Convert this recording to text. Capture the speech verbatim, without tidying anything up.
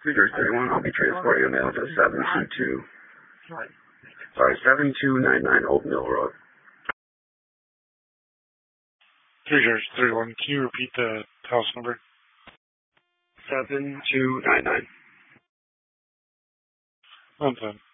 Three George thirty-one, I'll be transporting a mail to seven two two. Sorry, seven two nine nine Oak Mill Road. Three George thirty-one, can you repeat the house number? Seven two nine nine. One time.